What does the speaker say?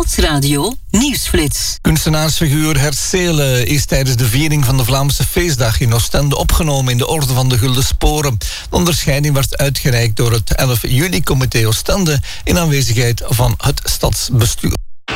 Stadsradio Nieuwsflits. Kunstenaarsfiguur Hersele is tijdens de viering van de Vlaamse feestdag in Oostende opgenomen in de Orde van de Gulden Sporen. De onderscheiding werd uitgereikt door het 11 juli-comité Oostende in aanwezigheid van het stadsbestuur.